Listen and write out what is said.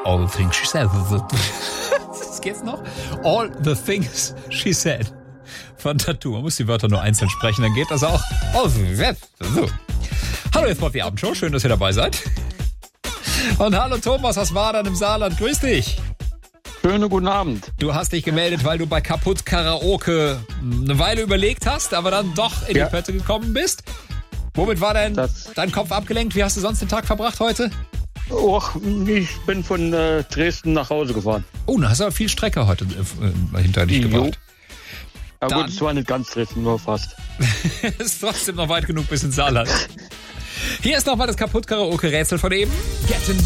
All the things she said. Das geht's noch? All the things she said. Von Tattoo. Man muss die Wörter nur einzeln sprechen, dann geht das auch. So. Hallo, jetzt macht die Abendshow. Schön, dass ihr dabei seid. Und hallo Thomas aus Wadern im Saarland. Grüß dich. Schönen guten Abend. Du hast dich gemeldet, weil du bei Kaputt Karaoke eine Weile überlegt hast, aber dann doch in die Pötte gekommen bist. Womit war dein Kopf abgelenkt? Wie hast du sonst den Tag verbracht heute? Ich bin von Dresden nach Hause gefahren. Oh, da hast du aber viel Strecke heute hinter dich gebracht. Aber gut, es war nicht ganz Dresden, nur fast. Ist trotzdem noch weit genug bis ins Saarland. Hier ist nochmal das Kaputt-Karaoke-Rätsel von eben.